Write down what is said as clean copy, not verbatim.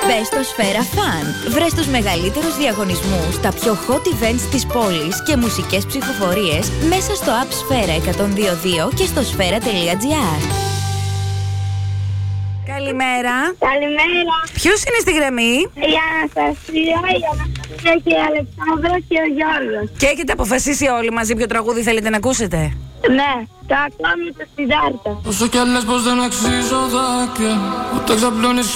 Μπες στο Σφαίρα Fun. Βρες τους μεγαλύτερους διαγωνισμούς, τα πιο hot events της πόλης και μουσικές ψηφοφορίες μέσα στο app Σφαίρα 102.2 και στο σφαίρα.gr. Καλημέρα. Καλημέρα. Ποιος είναι στη γραμμή? Η Αναστασία, και η Αλεξάνδρα και ο Γιώργος. Και έχετε αποφασίσει όλοι μαζί ποιο τραγούδι θέλετε να ακούσετε? Ναι, το ακόμη το Σιδάρτα. Όσο κι αν λες πως δεν αξίζω δάκρυα, ούτε ξαπλώνεις